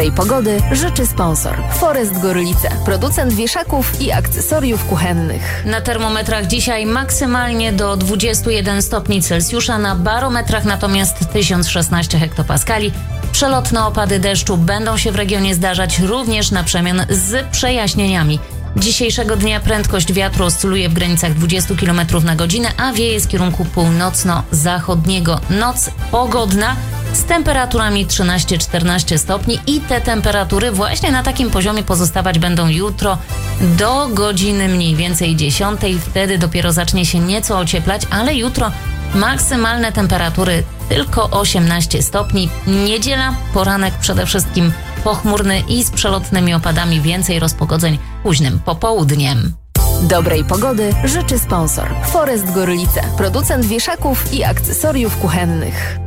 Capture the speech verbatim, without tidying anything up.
Tej pogody życzy sponsor Forest Gorlice, producent wieszaków i akcesoriów kuchennych. Na termometrach dzisiaj maksymalnie do dwudziestu jeden stopni Celsjusza, na barometrach natomiast tysiąc szesnaście hektopaskali. Przelotne opady deszczu będą się w regionie zdarzać również na przemian z przejaśnieniami. Dzisiejszego dnia prędkość wiatru oscyluje w granicach dwudziestu kilometrów na godzinę, a wieje z kierunku północno-zachodniego. Noc pogodna z temperaturami trzynaście czternaście stopni i te temperatury właśnie na takim poziomie pozostawać będą jutro do godziny mniej więcej dziesiątej. Wtedy dopiero zacznie się nieco ocieplać, ale jutro maksymalne temperatury tylko osiemnaście stopni. Niedziela, poranek przede wszystkim pochmurny i z przelotnymi opadami, więcej rozpogodzeń późnym popołudniem. Dobrej pogody życzy sponsor Forest Gorlice, producent wieszaków i akcesoriów kuchennych.